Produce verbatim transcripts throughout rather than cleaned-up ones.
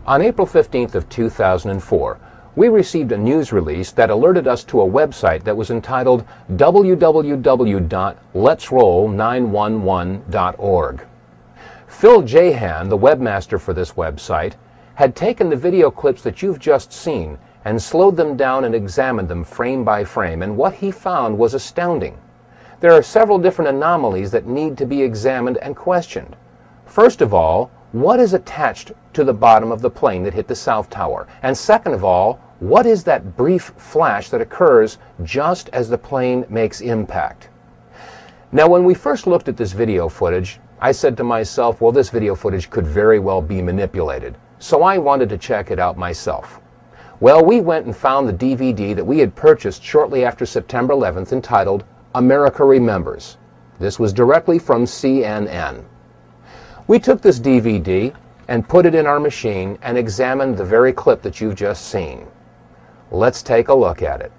On April fifteenth of two thousand four, we received a news release that alerted us to a website that was entitled w w w dot lets roll nine one one dot org. Phil Jahan, the webmaster for this website, had taken the video clips that you've just seen and slowed them down and examined them frame by frame, and what he found was astounding. There are several different anomalies that need to be examined and questioned. First of all, what is attached to the bottom of the plane that hit the South Tower? And second of all, what is that brief flash that occurs just as the plane makes impact? Now, when we first looked at this video footage, I said to myself, well, this video footage could very well be manipulated. So I wanted to check it out myself. Well, we went and found the D V D that we had purchased shortly after September eleventh entitled America Remembers. This was directly from C N N. We took this D V D and put it in our machine and examined the very clip that you've just seen. Let's take a look at it.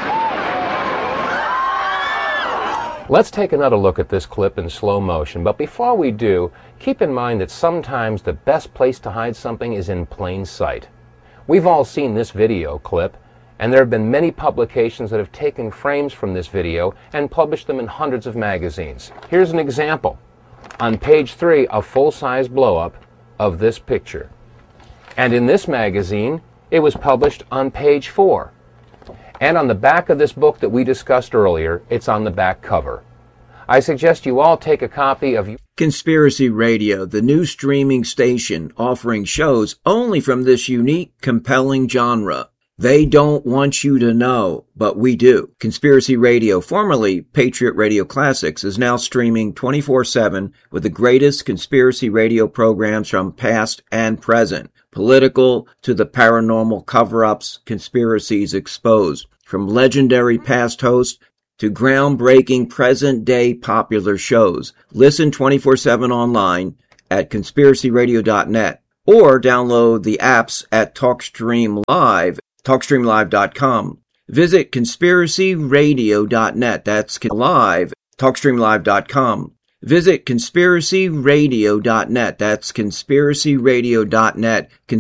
Let's take another look at this clip in slow motion, but before we do, keep in mind that sometimes the best place to hide something is in plain sight. We've all seen this video clip, and there have been many publications that have taken frames from this video and published them in hundreds of magazines. Here's an example. On page three, a full-size blow-up of this picture. And in this magazine, it was published on page four. And on the back of this book that we discussed earlier, it's on the back cover. I suggest you all take a copy of Conspiracy Radio, the new streaming station offering shows only from this unique, compelling genre. They don't want you to know, but we do. Conspiracy Radio, formerly Patriot Radio Classics, is now streaming twenty-four seven with the greatest conspiracy radio programs from past and present. Political to the paranormal cover-ups, conspiracies exposed. From legendary past hosts to groundbreaking present-day popular shows. Listen twenty-four seven online at conspiracy radio dot net or download the apps at TalkStream Live. talkstream live dot com. Visit conspiracy radio dot net. That's live. talkstream live dot com. Visit conspiracy radio dot net. That's conspiracy radio dot net.